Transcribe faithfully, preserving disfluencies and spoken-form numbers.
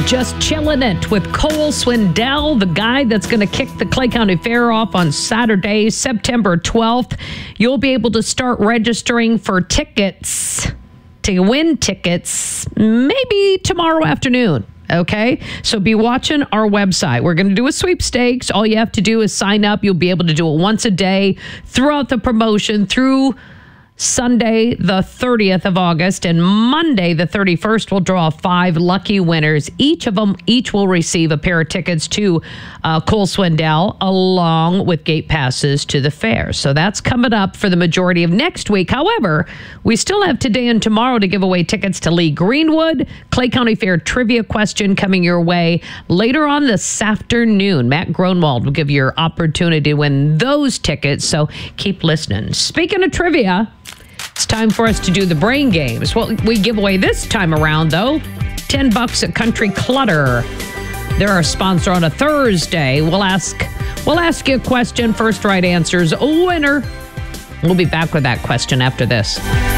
Just Chilling It with Cole Swindell, the guy that's going to kick the Clay County Fair off on Saturday, September twelfth. You'll be able to start registering for tickets, to win tickets, maybe tomorrow afternoon. Okay, so be watching our website. We're going to do a sweepstakes. All you have to do is sign up. You'll be able to do it once a day throughout the promotion through Sunday, the thirtieth of August, and Monday, the thirty-first, we'll draw five lucky winners. Each of them, each will receive a pair of tickets to uh, Cole Swindell, along with gate passes to the fair. So that's coming up for the majority of next week. However, we still have today and tomorrow to give away tickets to Lee Greenwood. Clay County Fair trivia question coming your way later on this afternoon. Matt Gronwald will give you your opportunity to win those tickets, so keep listening. Speaking of trivia, it's time for us to do the brain games. What we give away this time around, though, ten bucks at Country Clutter. They're our sponsor on a Thursday. We'll ask, we'll ask you a question. First right answer's a winner. We'll be back with that question after this.